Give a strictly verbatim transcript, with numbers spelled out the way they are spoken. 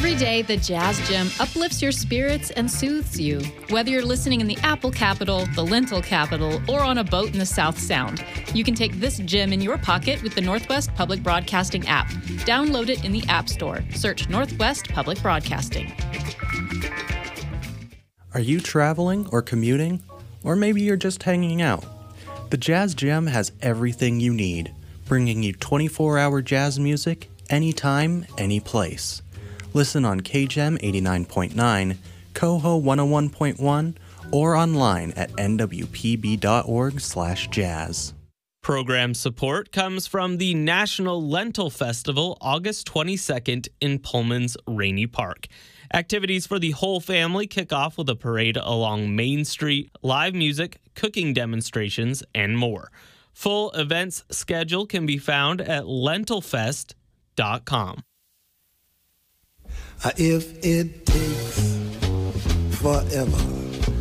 Every day, the Jazz Gym uplifts your spirits and soothes you. Whether you're listening in the Apple capital, the Lentil capital, or on a boat in the South Sound, you can take this gym in your pocket with the Northwest Public Broadcasting app. Download it in the App Store. Search Northwest Public Broadcasting. Are you traveling or commuting? Or maybe you're just hanging out? The Jazz Gym has everything you need, bringing you twenty-four hour jazz music anytime, any place. Listen on K G E M eighty-nine point nine, Coho one oh one point one, or online at n w p b dot org slash jazz. Program support comes from the National Lentil Festival, August twenty-second in Pullman's Rainy Park. Activities for the whole family kick off with a parade along Main Street, live music, cooking demonstrations, and more. Full events schedule can be found at lentil fest dot com. If it takes forever